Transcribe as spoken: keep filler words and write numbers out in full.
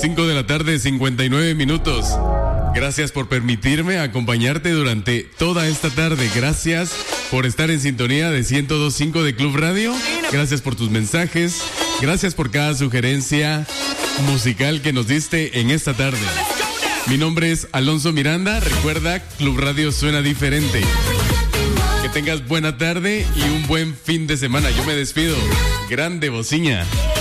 cinco de la tarde, cincuenta y nueve minutos. Gracias por permitirme acompañarte durante toda esta tarde. Gracias por estar en sintonía de ciento dos punto cinco de Club Radio. Gracias por tus mensajes. Gracias por cada sugerencia musical que nos diste en esta tarde. Mi nombre es Alonso Miranda. Recuerda, Club Radio suena diferente. Que tengas buena tarde y un buen fin de semana. Yo me despido. Grande bociña.